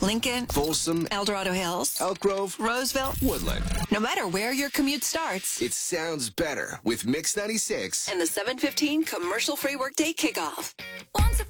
Lincoln, Folsom, El Dorado Hills, Elk Grove, Roseville. Woodland. No matter where your commute starts, It sounds better with Mix 96. and the 7:15 commercial-free workday kickoff. Once upon